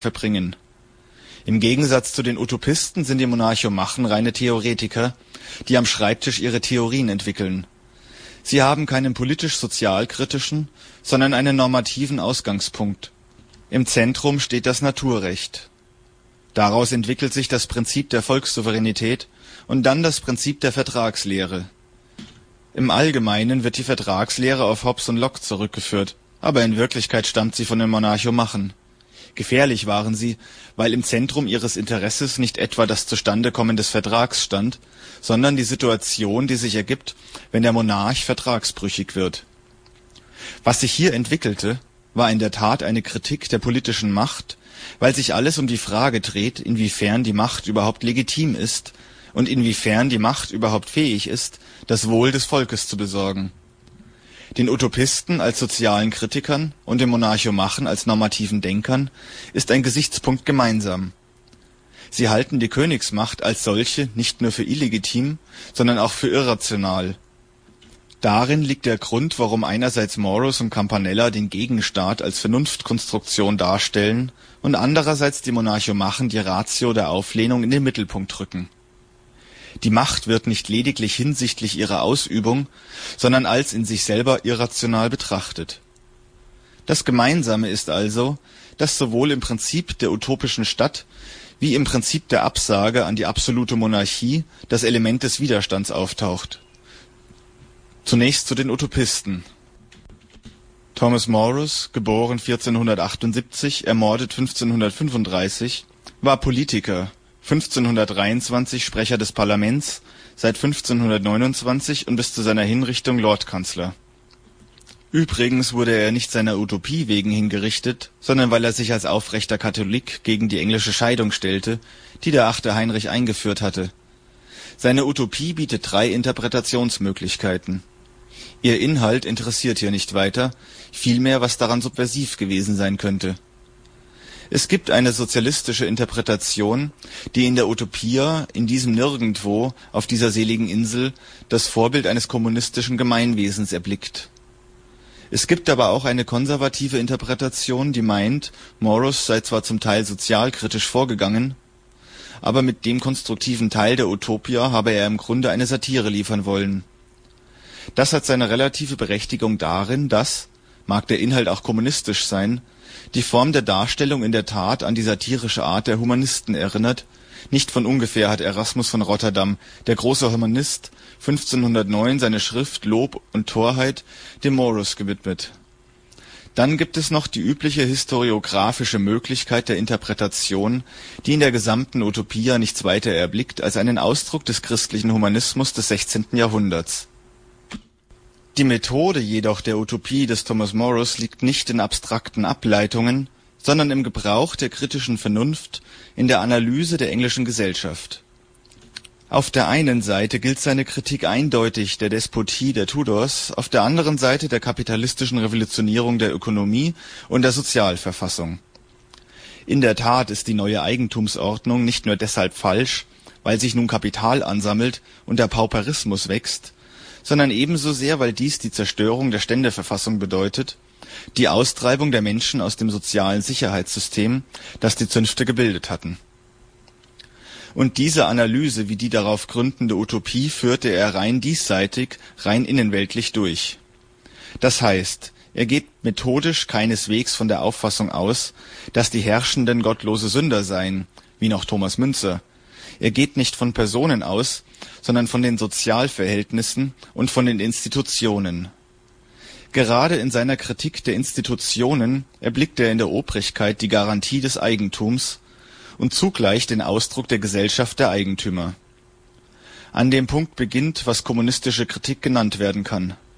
verbringen. Im Gegensatz zu den Utopisten sind die Monarchomachen reine Theoretiker, die am Schreibtisch ihre Theorien entwickeln. Sie haben keinen politisch-sozial-kritischen, sondern einen normativen Ausgangspunkt. Im Zentrum steht das Naturrecht. Daraus entwickelt sich das Prinzip der Volkssouveränität und dann das Prinzip der Vertragslehre. Im Allgemeinen wird die Vertragslehre auf Hobbes und Locke zurückgeführt, aber in Wirklichkeit stammt sie von den Monarchomachen. Gefährlich waren sie, weil im Zentrum ihres Interesses nicht etwa das Zustandekommen des Vertrags stand, sondern die Situation, die sich ergibt, wenn der Monarch vertragsbrüchig wird. Was sich hier entwickelte, war in der Tat eine Kritik der politischen Macht, weil sich alles um die Frage dreht, inwiefern die Macht überhaupt legitim ist und inwiefern die Macht überhaupt fähig ist, das Wohl des Volkes zu besorgen. Den Utopisten als sozialen Kritikern und den Monarchomachen als normativen Denkern ist ein Gesichtspunkt gemeinsam. Sie halten die Königsmacht als solche nicht nur für illegitim, sondern auch für irrational. Darin liegt der Grund, warum einerseits Morus und Campanella den Gegenstaat als Vernunftkonstruktion darstellen und andererseits die Monarchomachen die Ratio der Auflehnung in den Mittelpunkt rücken. Die Macht wird nicht lediglich hinsichtlich ihrer Ausübung, sondern als in sich selber irrational betrachtet. Das Gemeinsame ist also, dass sowohl im Prinzip der utopischen Stadt wie im Prinzip der Absage an die absolute Monarchie das Element des Widerstands auftaucht. Zunächst zu den Utopisten. Thomas Morus, geboren 1478, ermordet 1535, war Politiker, 1523 Sprecher des Parlaments, seit 1529 und bis zu seiner Hinrichtung Lordkanzler. Übrigens wurde er nicht seiner Utopie wegen hingerichtet, sondern weil er sich als aufrechter Katholik gegen die englische Scheidung stellte, die der 8. Heinrich eingeführt hatte. Seine Utopie bietet 3 Interpretationsmöglichkeiten. Ihr Inhalt interessiert hier nicht weiter, vielmehr was daran subversiv gewesen sein könnte. Es gibt eine sozialistische Interpretation, die in der Utopia, in diesem Nirgendwo auf dieser seligen Insel, das Vorbild eines kommunistischen Gemeinwesens erblickt. Es gibt aber auch eine konservative Interpretation, die meint, Morus sei zwar zum Teil sozialkritisch vorgegangen, aber mit dem konstruktiven Teil der Utopia habe er im Grunde eine Satire liefern wollen. Das hat seine relative Berechtigung darin, dass, mag der Inhalt auch kommunistisch sein, die Form der Darstellung in der Tat an die satirische Art der Humanisten erinnert. Nicht von ungefähr hat Erasmus von Rotterdam, der große Humanist, 1509 seine Schrift Lob und Torheit dem Morus gewidmet. Dann gibt es noch die übliche historiografische Möglichkeit der Interpretation, die in der gesamten Utopia nichts weiter erblickt als einen Ausdruck des christlichen Humanismus des 16. Jahrhunderts. Die Methode jedoch der Utopie des Thomas Morus liegt nicht in abstrakten Ableitungen, sondern im Gebrauch der kritischen Vernunft in der Analyse der englischen Gesellschaft. Auf der einen Seite gilt seine Kritik eindeutig der Despotie der Tudors, auf der anderen Seite der kapitalistischen Revolutionierung der Ökonomie und der Sozialverfassung. In der Tat ist die neue Eigentumsordnung nicht nur deshalb falsch, weil sich nun Kapital ansammelt und der Pauperismus wächst, sondern ebenso sehr, weil dies die Zerstörung der Ständeverfassung bedeutet, die Austreibung der Menschen aus dem sozialen Sicherheitssystem, das die Zünfte gebildet hatten. Und diese Analyse wie die darauf gründende Utopie führte er rein diesseitig, rein innenweltlich durch. Das heißt, er geht methodisch keineswegs von der Auffassung aus, dass die Herrschenden gottlose Sünder seien, wie noch Thomas Müntzer. Er geht nicht von Personen aus, sondern von den Sozialverhältnissen und von den Institutionen. Gerade in seiner Kritik der Institutionen erblickt er in der Obrigkeit die Garantie des Eigentums und zugleich den Ausdruck der Gesellschaft der Eigentümer. An dem Punkt beginnt, was kommunistische Kritik genannt werden kann